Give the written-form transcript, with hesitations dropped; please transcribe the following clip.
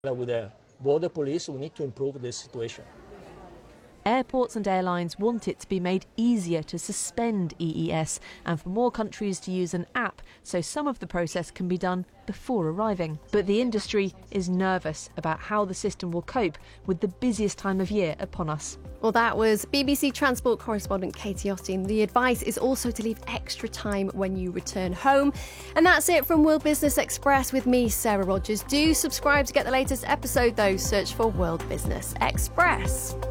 With the border police, we need to improve this situation. Airports and airlines want it to be made easier to suspend EES and for more countries to use an app so some of the process can be done before arriving. But the industry is nervous about how the system will cope with the busiest time of year upon us. Well, that was BBC Transport correspondent Katie Austin. The advice is also to leave extra time when you return home. And that's it from World Business Express with me, Sarah Rogers. Do subscribe to get the latest episode, though. Search for World Business Express.